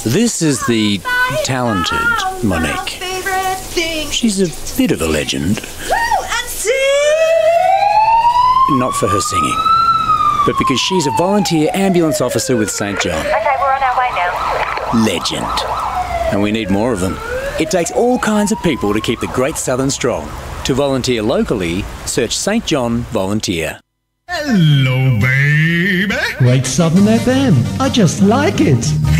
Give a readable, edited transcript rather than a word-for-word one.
This is the talented Monique. She's a bit of a legend. Not for her singing, but because she's a volunteer ambulance officer with St. John. Okay, we're on our way now. Legend. And we need more of them. It takes all kinds of people to keep the Great Southern strong. To volunteer locally, search St. John Volunteer. Hello, baby. Great Southern FM. I just like it.